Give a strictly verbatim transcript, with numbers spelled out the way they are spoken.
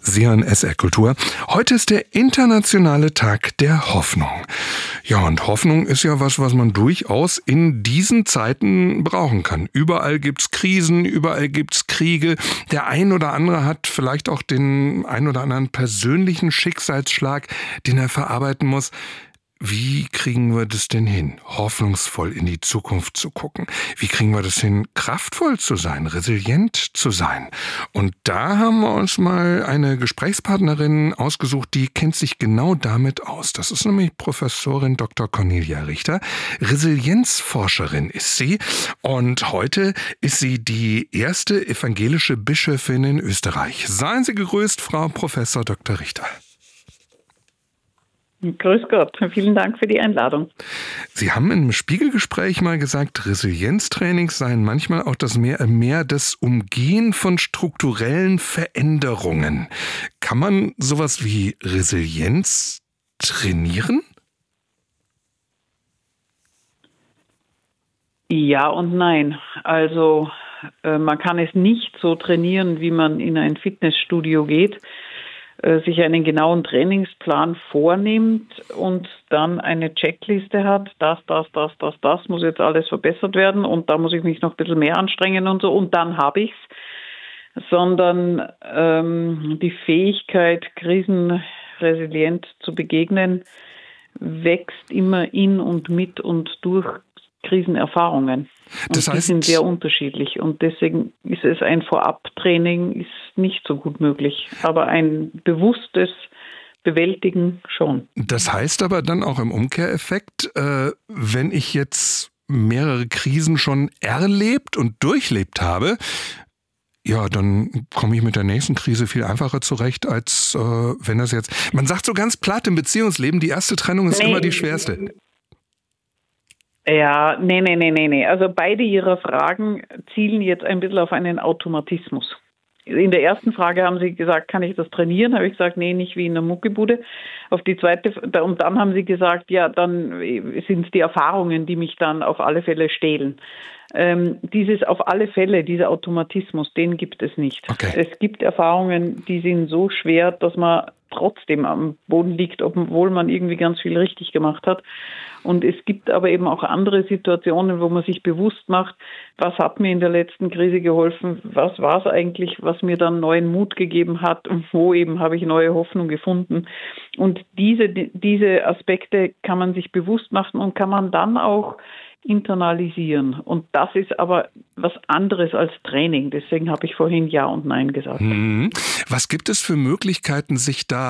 Sie hören S R Kultur. Heute ist der internationale Tag der Hoffnung. Ja, und Hoffnung ist ja was, was man durchaus in diesen Zeiten brauchen kann. Überall gibt's Krisen, überall gibt's Kriege. Der ein oder andere hat vielleicht auch den ein oder anderen persönlichen Schicksalsschlag, den er verarbeiten muss. Wie kriegen wir das denn hin, hoffnungsvoll in die Zukunft zu gucken? Wie kriegen wir das hin, kraftvoll zu sein, resilient zu sein? Und da haben wir uns mal eine Gesprächspartnerin ausgesucht, die kennt sich genau damit aus. Das ist nämlich Professorin Doktor Cornelia Richter. Resilienzforscherin ist sie. Und heute ist sie die erste evangelische Bischöfin in Österreich. Seien Sie gegrüßt, Frau Professor Doktor Richter. Grüß Gott, vielen Dank für die Einladung. Sie haben im Spiegelgespräch mal gesagt, Resilienztrainings seien manchmal auch das mehr, mehr das Umgehen von strukturellen Veränderungen. Kann man sowas wie Resilienz trainieren? Ja und nein. Also äh, man kann es nicht so trainieren, wie man in ein Fitnessstudio geht, sich einen genauen Trainingsplan vornimmt und dann eine Checkliste hat, das, das, das, das, das muss jetzt alles verbessert werden und da muss ich mich noch ein bisschen mehr anstrengen und so und dann habe ich's, sondern ähm, die Fähigkeit, krisenresilient zu begegnen, wächst immer in und mit und durch Krisenerfahrungen. Und das heißt, die sind sehr unterschiedlich und deswegen ist es ein Vorabtraining ist nicht so gut möglich, aber ein bewusstes Bewältigen schon. Das heißt aber dann auch im Umkehreffekt, äh, wenn ich jetzt mehrere Krisen schon erlebt und durchlebt habe, ja, dann komme ich mit der nächsten Krise viel einfacher zurecht, als äh, wenn das jetzt... Man sagt so ganz platt im Beziehungsleben, die erste Trennung ist nee. immer die schwerste. Ja, nee, nee, nee, nee, nee. Also beide Ihrer Fragen zielen jetzt ein bisschen auf einen Automatismus. In der ersten Frage haben Sie gesagt, kann ich das trainieren? Habe ich gesagt, nee, nicht wie in der Muckibude. Auf die zweite, und dann haben Sie gesagt, ja, dann sind es die Erfahrungen, die mich dann auf alle Fälle stehlen. Ähm, dieses auf alle Fälle, dieser Automatismus, den gibt es nicht. Okay. Es gibt Erfahrungen, die sind so schwer, dass man trotzdem am Boden liegt, obwohl man irgendwie ganz viel richtig gemacht hat. Und es gibt aber eben auch andere Situationen, wo man sich bewusst macht, was hat mir in der letzten Krise geholfen, was war es eigentlich, was mir dann neuen Mut gegeben hat und wo eben habe ich neue Hoffnung gefunden. Und diese, diese Aspekte kann man sich bewusst machen und kann man dann auch internalisieren. Und das ist aber was anderes als Training. Deswegen habe ich vorhin Ja und Nein gesagt. Hm. Was gibt es für Möglichkeiten, sich da